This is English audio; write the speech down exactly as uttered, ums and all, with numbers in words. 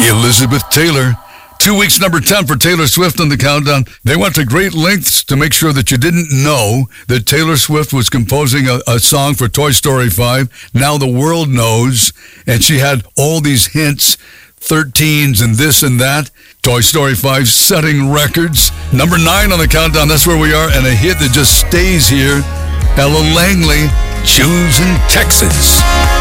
Elizabeth Taylor. Two weeks number ten for Taylor Swift on the countdown. They went to great lengths to make sure that you didn't know that Taylor Swift was composing a, a song for Toy Story five. Now the world knows, and she had all these hints, thirteens and this and that. Toy Story five setting records. Number nine on the countdown, that's where we are, and a hit that just stays here. Ella Langley, Choosing Texas.